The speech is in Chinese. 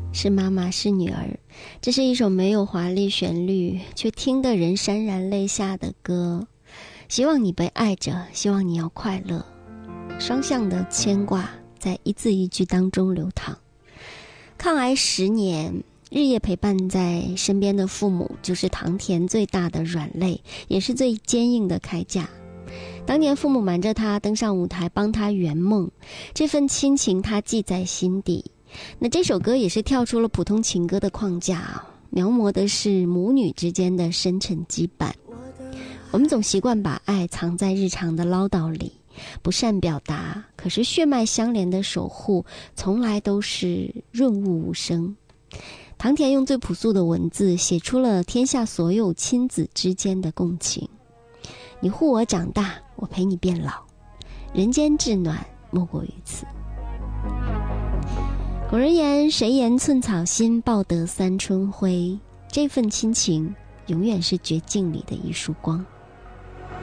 是妈妈，是女儿。这是一首没有华丽旋律，却听得人潸然泪下的歌。希望你被爱着，希望你要快乐。双向的牵挂在一字一句当中流淌。抗癌10年，日夜陪伴在身边的父母，就是唐田最大的软肋，也是最坚硬的铠甲。当年父母瞒着他登上舞台，帮他圆梦，这份亲情他记在心底。那这首歌也是跳出了普通情歌的框架，描摹的是母女之间的深沉羁绊。我们总习惯把爱藏在日常的唠叨里，不善表达，可是血脉相连的守护从来都是润物无声。唐田用最朴素的文字写出了天下所有亲子之间的共情。你护我长大，我陪你变老，人间至暖莫过于此。古人言，谁言寸草心，报得三春晖。这份亲情永远是绝境里的一束光。